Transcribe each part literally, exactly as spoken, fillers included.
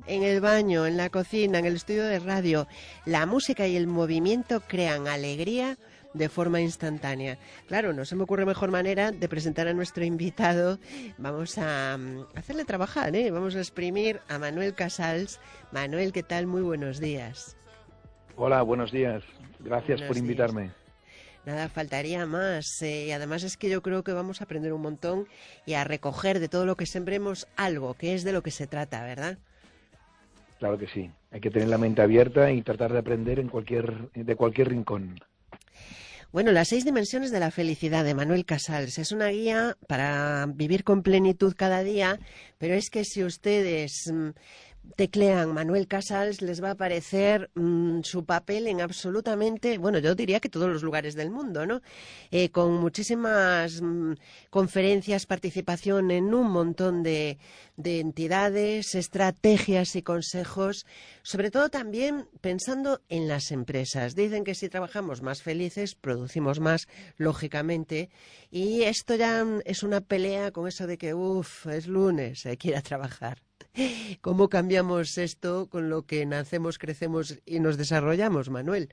en el baño, en la cocina, en el estudio de radio. La música y el movimiento crean alegría de forma instantánea. Claro, no se me ocurre mejor manera de presentar a nuestro invitado. Vamos a um, hacerle trabajar, ¿eh? Vamos a exprimir a Manuel Casals. Manuel, ¿qué tal? Muy buenos días. Hola, buenos días. Gracias buenos por invitarme. Días. Nada, faltaría más. Eh, y además es que yo creo que vamos a aprender un montón y a recoger de todo lo que sembremos algo, que es de lo que se trata, ¿verdad? Claro que sí. Hay que tener la mente abierta y tratar de aprender en cualquier, de cualquier rincón. Bueno, las seis dimensiones de la felicidad de Manuel Casals es una guía para vivir con plenitud cada día, pero es que si ustedes mmm, teclean Manuel Casals les va a aparecer mmm, su papel en absolutamente, bueno, yo diría que todos los lugares del mundo, ¿no? Eh, con muchísimas mmm, conferencias, participación en un montón de, de entidades, estrategias y consejos, sobre todo también pensando en las empresas. Dicen que si trabajamos más felices, producimos más, lógicamente, y esto ya es una pelea con eso de que, uff, es lunes, hay que ir a trabajar. ¿Cómo cambiamos esto con lo que nacemos, crecemos y nos desarrollamos, Manuel?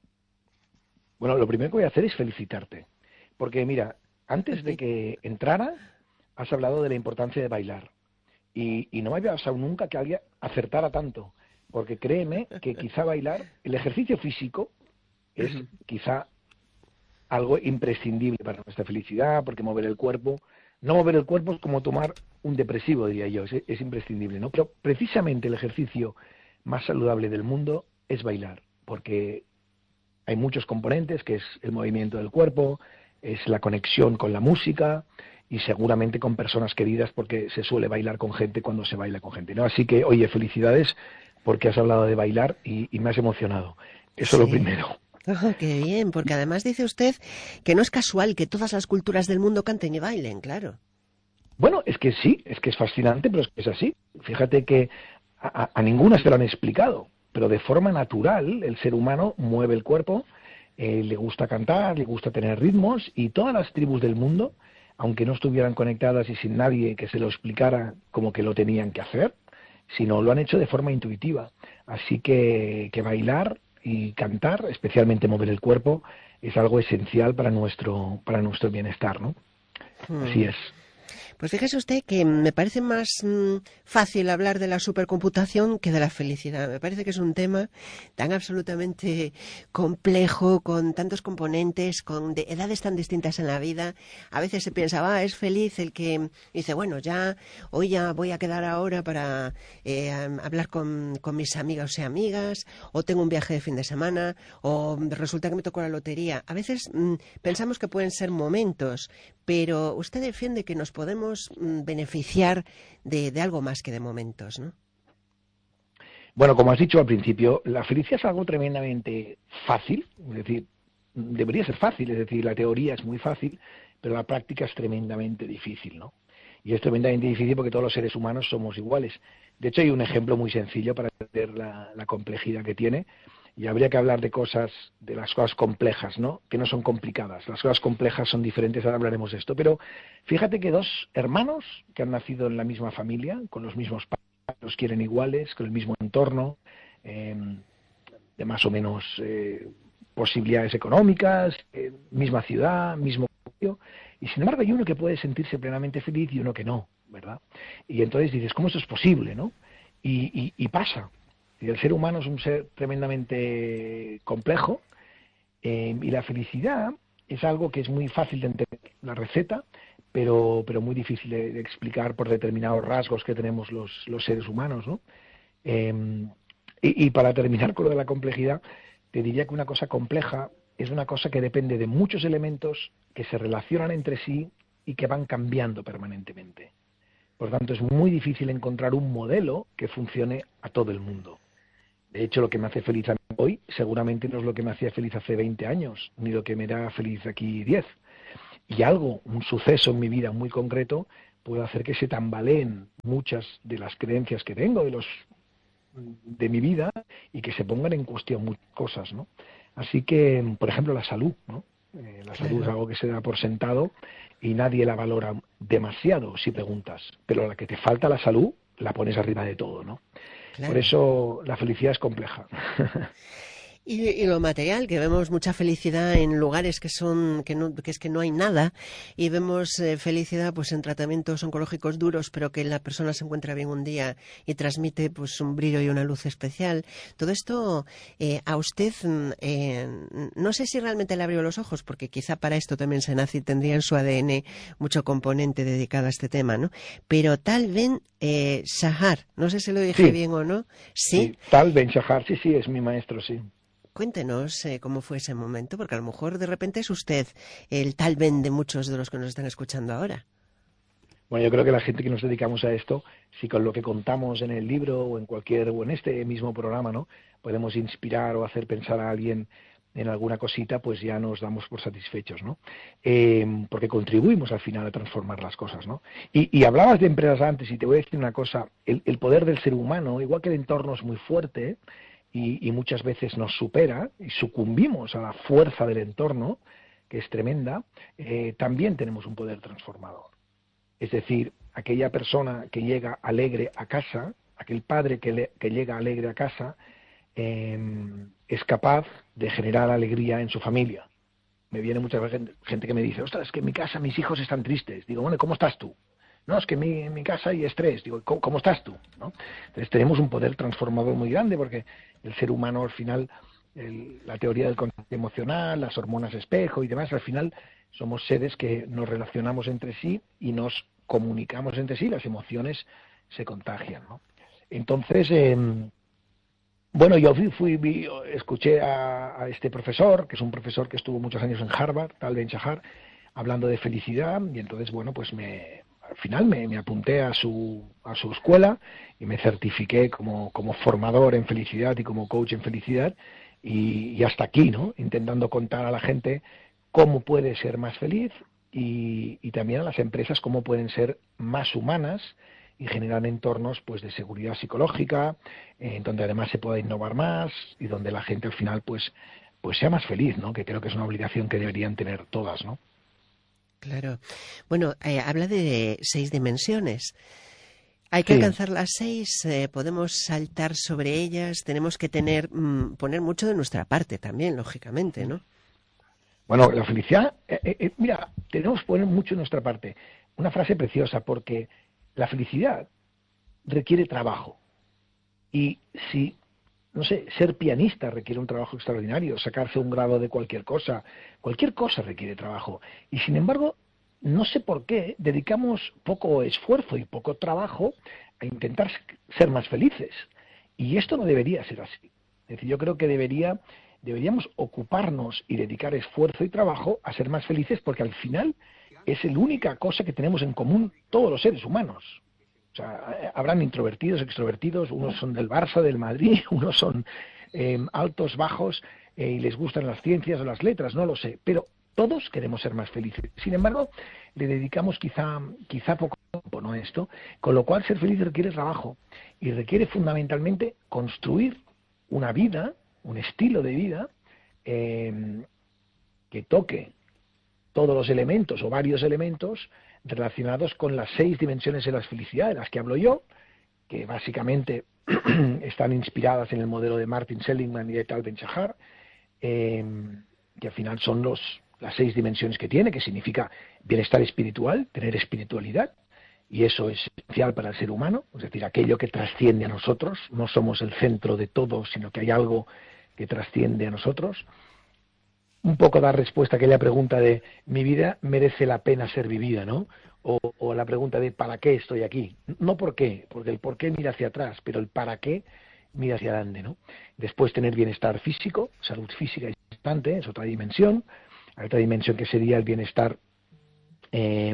Bueno, lo primero que voy a hacer es felicitarte, porque mira, antes de que entrara, has hablado de la importancia de bailar, y, y no me había pasado nunca que alguien acertara tanto, porque créeme que quizá bailar, el ejercicio físico es quizá algo imprescindible para nuestra felicidad, porque mover el cuerpo, no mover el cuerpo es como tomar un depresivo, diría yo, es, es imprescindible, ¿no? Pero precisamente el ejercicio más saludable del mundo es bailar, porque hay muchos componentes, que es el movimiento del cuerpo, es la conexión con la música y seguramente con personas queridas, porque se suele bailar con gente cuando se baila con gente, ¿no? Así que, oye, felicidades porque has hablado de bailar y, y me has emocionado. Eso sí. es lo primero. Oh, qué bien, porque además dice usted que no es casual que todas las culturas del mundo canten y bailen, claro. Bueno, es que sí, es que es fascinante, pero es que es así. Fíjate que a, a ninguna se lo han explicado, pero de forma natural el ser humano mueve el cuerpo, eh, le gusta cantar, le gusta tener ritmos, y todas las tribus del mundo, aunque no estuvieran conectadas y sin nadie que se lo explicara como que lo tenían que hacer, sino lo han hecho de forma intuitiva. Así que, que bailar y cantar, especialmente mover el cuerpo, es algo esencial para nuestro, para nuestro bienestar, ¿no? Hmm. Así es. Pues fíjese usted que me parece más mmm, fácil hablar de la supercomputación que de la felicidad. Me parece que es un tema tan absolutamente complejo, con tantos componentes, con de edades tan distintas en la vida. A veces se piensa, ah, es feliz el que dice, bueno, ya hoy ya voy a quedar ahora para eh, hablar con, con mis amigas y amigas, o tengo un viaje de fin de semana, o resulta que me tocó la lotería. A veces mmm, pensamos que pueden ser momentos, pero usted defiende que nos podemos beneficiar de, de algo más que de momentos, ¿no? Bueno, como has dicho al principio, la felicidad es algo tremendamente fácil, es decir, debería ser fácil, es decir, la teoría es muy fácil, pero la práctica es tremendamente difícil, ¿no? Y es tremendamente difícil porque todos los seres humanos somos iguales. De hecho, hay un ejemplo muy sencillo para entender la, la complejidad que tiene. Y habría que hablar de cosas, de las cosas complejas, ¿no? Que no son complicadas. Las cosas complejas son diferentes, ahora hablaremos de esto. Pero fíjate que dos hermanos que han nacido en la misma familia, con los mismos padres, los quieren iguales, con el mismo entorno, eh, de más o menos eh, posibilidades económicas, eh, misma ciudad, mismo barrio, y sin embargo hay uno que puede sentirse plenamente feliz y uno que no, ¿verdad? Y entonces dices, ¿cómo eso es posible, no? Y, y, y pasa. Y el ser humano es un ser tremendamente complejo, eh, y la felicidad es algo que es muy fácil de entender, la receta, pero, pero muy difícil de, de explicar por determinados rasgos que tenemos los, los seres humanos, ¿no? Eh, y, y para terminar con lo de la complejidad, te diría que una cosa compleja es una cosa que depende de muchos elementos que se relacionan entre sí y que van cambiando permanentemente. Por tanto, es muy difícil encontrar un modelo que funcione a todo el mundo. De hecho, lo que me hace feliz a mí hoy seguramente no es lo que me hacía feliz hace veinte años, ni lo que me da feliz aquí diez. Y algo, un suceso en mi vida muy concreto, puede hacer que se tambaleen muchas de las creencias que tengo, de, los, de mi vida, y que se pongan en cuestión muchas cosas, ¿no? Así que, por ejemplo, la salud, ¿no? Eh, la salud es algo que se da por sentado y nadie la valora demasiado si preguntas, pero a la que te falta la salud la pones arriba de todo, ¿no? Por claro. eso la felicidad es compleja. Y, y lo material, que vemos mucha felicidad en lugares que son que, no, que es que no hay nada, y vemos eh, felicidad pues en tratamientos oncológicos duros, pero que la persona se encuentra bien un día y transmite pues un brillo y una luz especial. Todo esto eh, a usted, mm, eh, no sé si realmente le abrió los ojos, porque quizá para esto también se nace y tendría en su A D N mucho componente dedicado a este tema, ¿no? Pero Tal Ben eh, Shahar, no sé si lo dije Sí, bien o no, sí. sí, Tal Ben Shahar, sí, sí, es mi maestro, sí. Cuéntenos eh, cómo fue ese momento, porque a lo mejor de repente es usted el Tal Ben de muchos de los que nos están escuchando ahora. Bueno, yo creo que la gente que nos dedicamos a esto, si con lo que contamos en el libro o en cualquier o en este mismo programa, ¿no? Podemos inspirar o hacer pensar a alguien en alguna cosita, pues ya nos damos por satisfechos, ¿no? Eh, porque contribuimos al final a transformar las cosas, ¿no? Y, y hablabas de empresas antes, y te voy a decir una cosa, el, el poder del ser humano, igual que el entorno es muy fuerte y, y muchas veces nos supera y sucumbimos a la fuerza del entorno, que es tremenda, eh, también tenemos un poder transformador. Es decir, aquella persona que llega alegre a casa, aquel padre que, le, que llega alegre a casa, eh, es capaz de generar alegría en su familia. Me viene mucha gente, gente que me dice, ostras, es que en mi casa mis hijos están tristes. Digo, bueno, ¿cómo estás tú? No, es que en mi, en mi casa hay estrés. Digo, ¿cómo, cómo estás tú? ¿No? Entonces tenemos un poder transformador muy grande porque el ser humano al final, el, la teoría del contacto emocional, las hormonas espejo y demás, al final somos seres que nos relacionamos entre sí y nos comunicamos entre sí, las emociones se contagian, ¿no? Entonces, eh, bueno, yo fui, fui vi, escuché a, a este profesor, que es un profesor que estuvo muchos años en Harvard, Tal Ben Shahar, hablando de felicidad, y entonces, bueno, pues me, al final me, me apunté a su, a su escuela y me certifiqué como, como formador en felicidad y como coach en felicidad, y, y hasta aquí, ¿no? Intentando contar a la gente cómo puede ser más feliz y, y también a las empresas cómo pueden ser más humanas y generar entornos pues de seguridad psicológica, en donde además se pueda innovar más y donde la gente al final pues pues sea más feliz, ¿no? Que creo que es una obligación que deberían tener todas, ¿no? Claro. Bueno, eh, habla de seis dimensiones. Hay que Sí. alcanzar las seis, eh, podemos saltar sobre ellas, tenemos que tener, mm, poner mucho de nuestra parte también, lógicamente, ¿no? Bueno, la felicidad, eh, eh, mira, tenemos que poner mucho en nuestra parte. Una frase preciosa, porque la felicidad requiere trabajo. Y si, no sé, ser pianista requiere un trabajo extraordinario, sacarse un grado de cualquier cosa, cualquier cosa requiere trabajo. Y sin embargo, no sé por qué dedicamos poco esfuerzo y poco trabajo a intentar ser más felices. Y esto no debería ser así. Es decir, yo creo que debería, deberíamos ocuparnos y dedicar esfuerzo y trabajo a ser más felices porque al final es la única cosa que tenemos en común todos los seres humanos. O sea, habrán introvertidos, extrovertidos, unos son del Barça, del Madrid, unos son eh, altos, bajos, eh, y les gustan las ciencias o las letras, no lo sé, pero todos queremos ser más felices. Sin embargo, le dedicamos quizá, quizá poco tiempo, ¿no? Esto, con lo cual ser feliz requiere trabajo y requiere fundamentalmente construir una vida, un estilo de vida eh, que toque todos los elementos o varios elementos relacionados con las seis dimensiones de la felicidad de las que hablo yo, que básicamente están inspiradas en el modelo de Martin Seligman y de Tal Ben Shahar, eh, que al final son los, las seis dimensiones que tiene, que significa bienestar espiritual, tener espiritualidad, y eso es esencial para el ser humano, es decir, aquello que trasciende a nosotros, no somos el centro de todo, sino que hay algo que trasciende a nosotros. Un poco dar respuesta a aquella pregunta de mi vida merece la pena ser vivida, ¿no? O, o la pregunta de ¿para qué estoy aquí? No por qué, porque el por qué mira hacia atrás, pero el para qué mira hacia adelante, ¿no? Después tener bienestar físico, salud física importante, es otra dimensión. Hay otra dimensión que sería el bienestar eh,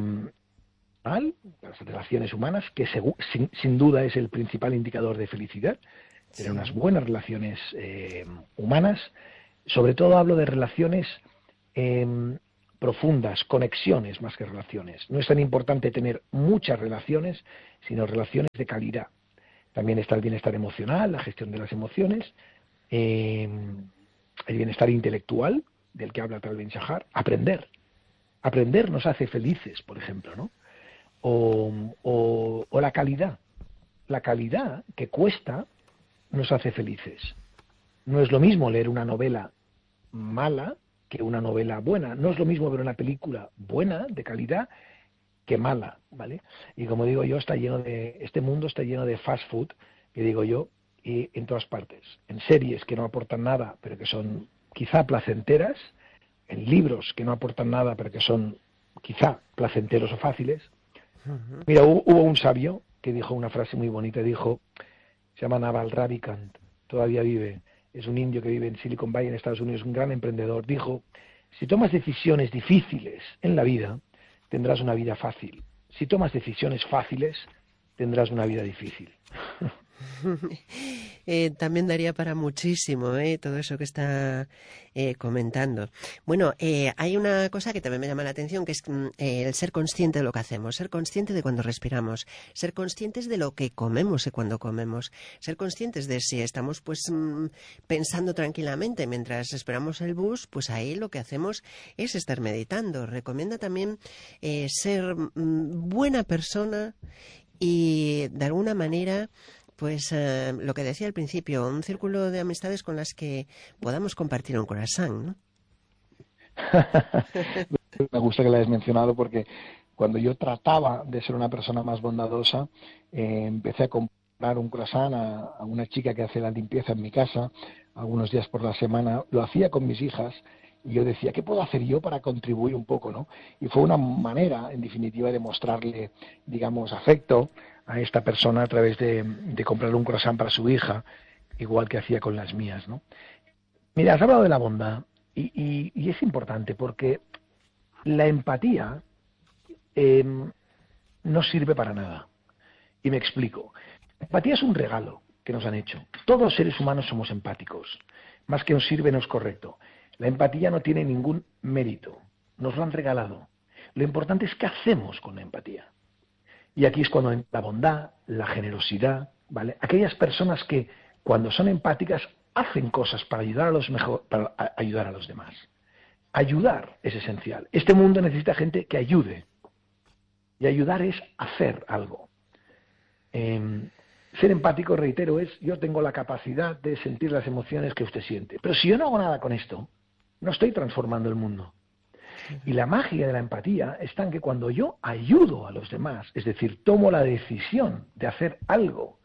las relaciones humanas, que sin, sin duda es el principal indicador de felicidad, tener Sí. unas buenas relaciones eh, humanas. Sobre todo hablo de relaciones eh, profundas, conexiones más que relaciones. No es tan importante tener muchas relaciones, sino relaciones de calidad. También está el bienestar emocional, la gestión de las emociones, eh, el bienestar intelectual, del que habla Tal Ben Shahar, aprender. Aprender nos hace felices, por ejemplo, ¿no? O, o, o la calidad. La calidad que cuesta nos hace felices. No es lo mismo leer una novela mala que una novela buena. No es lo mismo ver una película buena, de calidad, que mala, ¿vale? Y como digo yo, está lleno de, este mundo está lleno de fast food, que digo yo, y en todas partes. En series que no aportan nada, pero que son quizá placenteras, en libros que no aportan nada, pero que son quizá placenteros o fáciles. Uh-huh. Mira, hubo, hubo un sabio que dijo una frase muy bonita, dijo, se llama Naval Ravikant, todavía vive, es un indio que vive en Silicon Valley, en Estados Unidos, un gran emprendedor, dijo, si tomas decisiones difíciles en la vida, tendrás una vida fácil. Si tomas decisiones fáciles, tendrás una vida difícil. eh, también daría para muchísimo eh, todo eso que está eh, comentando. Bueno, eh, hay una cosa que también me llama la atención, que es eh, el ser consciente de lo que hacemos, ser consciente de cuando respiramos, ser conscientes de lo que comemos y cuando comemos, ser conscientes de si estamos pues mm, pensando tranquilamente mientras esperamos el bus, pues ahí lo que hacemos es estar meditando. Recomienda también eh, ser mm, buena persona y de alguna manera pues eh, lo que decía al principio, un círculo de amistades con las que podamos compartir un croissant, ¿no? Me gusta que lo hayas mencionado porque cuando yo trataba de ser una persona más bondadosa, eh, empecé a comprar un croissant a, a una chica que hace la limpieza en mi casa, algunos días por la semana, lo hacía con mis hijas y yo decía, ¿qué puedo hacer yo para contribuir un poco, no? Y fue una manera, en definitiva, de mostrarle, digamos, afecto a esta persona a través de, de comprarle un croissant para su hija, igual que hacía con las mías, ¿no? Mira, has hablado de la bondad y, y, y es importante porque la empatía eh, no sirve para nada. Y me explico. La empatía es un regalo que nos han hecho. Todos los seres humanos somos empáticos. Más que nos sirve no es correcto. La empatía no tiene ningún mérito. Nos lo han regalado. Lo importante es qué hacemos con la empatía. Y aquí es cuando entra la bondad, la generosidad, ¿vale? Aquellas personas que cuando son empáticas hacen cosas para ayudar a los mejor, para ayudar a los demás. Ayudar es esencial. Este mundo necesita gente que ayude. Y ayudar es hacer algo. Eh, ser empático, reitero, es yo tengo la capacidad de sentir las emociones que usted siente. Pero si yo no hago nada con esto, no estoy transformando el mundo. Y la magia de la empatía está en que cuando yo ayudo a los demás, es decir, tomo la decisión de hacer algo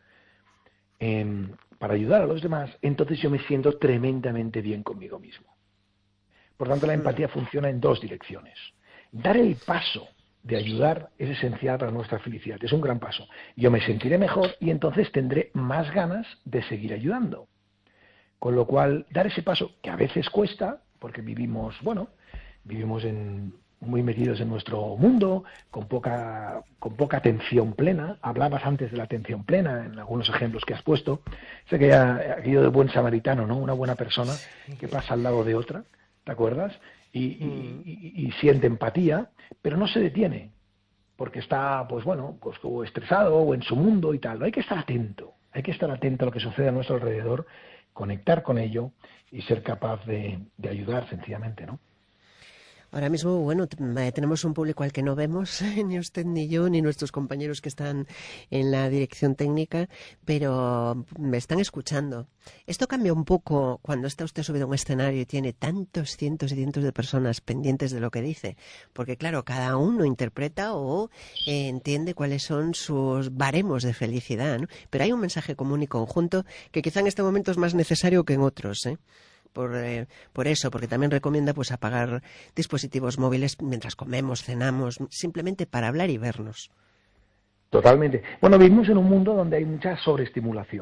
eh, para ayudar a los demás, entonces yo me siento tremendamente bien conmigo mismo. Por tanto, la empatía funciona en dos direcciones. Dar el paso de ayudar es esencial para nuestra felicidad, es un gran paso. Yo me sentiré mejor y entonces tendré más ganas de seguir ayudando. Con lo cual, dar ese paso, que a veces cuesta, porque vivimos, bueno, vivimos en, muy metidos en nuestro mundo, con poca, con poca atención plena. Hablabas antes de la atención plena, en algunos ejemplos que has puesto. Sé que aquello del buen samaritano, ¿no? Una buena persona que pasa al lado de otra, ¿te acuerdas? Y, y, y, y siente empatía, pero no se detiene, porque está, pues bueno, pues o estresado o en su mundo y tal. Hay que estar atento, hay que estar atento a lo que sucede a nuestro alrededor, conectar con ello y ser capaz de, de ayudar sencillamente, ¿no? Ahora mismo, bueno, tenemos un público al que no vemos, ni usted ni yo, ni nuestros compañeros que están en la dirección técnica, pero me están escuchando. Esto cambia un poco cuando está usted subido a un escenario y tiene tantos cientos y cientos de personas pendientes de lo que dice, porque claro, cada uno interpreta o eh, entiende cuáles son sus baremos de felicidad, ¿no? Pero hay un mensaje común y conjunto que quizá en este momento es más necesario que en otros, ¿eh? Por, eh, por eso, porque también recomienda pues apagar dispositivos móviles mientras comemos, cenamos, simplemente para hablar y vernos. Totalmente. Bueno, vivimos en un mundo donde hay mucha sobreestimulación.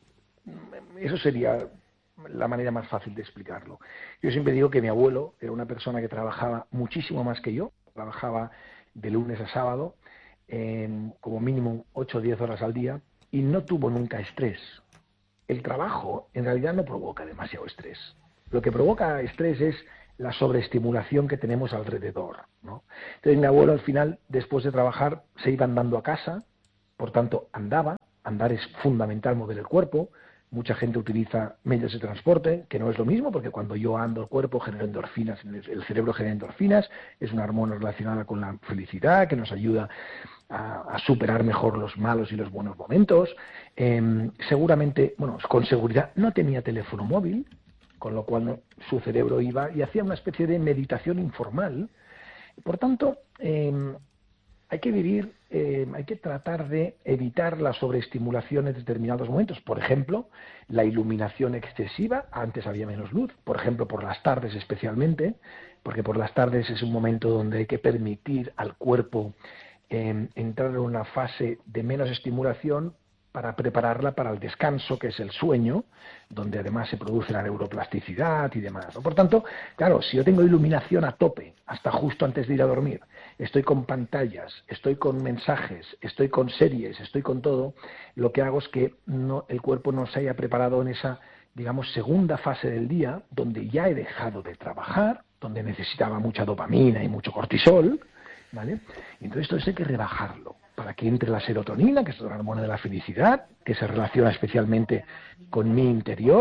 Eso sería la manera más fácil de explicarlo. Yo siempre digo que mi abuelo era una persona que trabajaba muchísimo más que yo, trabajaba de lunes a sábado, eh, como mínimo ocho o diez horas al día, y no tuvo nunca estrés. El trabajo en realidad no provoca demasiado estrés. Lo que provoca estrés es la sobreestimulación que tenemos alrededor, ¿no? Entonces mi abuelo al final, después de trabajar, se iba andando a casa, por tanto andaba, andar es fundamental, mover el cuerpo, Mucha gente utiliza medios de transporte, que no es lo mismo, porque cuando yo ando el cuerpo genera endorfinas, el cerebro genera endorfinas, es una hormona relacionada con la felicidad, que nos ayuda a, a superar mejor los malos y los buenos momentos. Eh, seguramente, bueno, con seguridad no tenía teléfono móvil, con lo cual no, su cerebro iba y hacía una especie de meditación informal. Por tanto, eh, hay que vivir, eh, hay que tratar de evitar la sobreestimulación en determinados momentos. Por ejemplo, la iluminación excesiva, antes había menos luz, por ejemplo, por las tardes especialmente, porque por las tardes es un momento donde hay que permitir al cuerpo eh, entrar en una fase de menos estimulación para prepararla para el descanso, que es el sueño, donde además se produce la neuroplasticidad y demás, ¿no? Por tanto, claro, si yo tengo iluminación a tope, hasta justo antes de ir a dormir, estoy con pantallas, estoy con mensajes, estoy con series, estoy con todo, lo que hago es que no, el cuerpo no se haya preparado en esa, digamos, segunda fase del día, donde ya he dejado de trabajar, donde necesitaba mucha dopamina y mucho cortisol, ¿vale? Entonces todo esto hay que rebajarlo para que entre la serotonina, que es la hormona de la felicidad, que se relaciona especialmente con mi interior.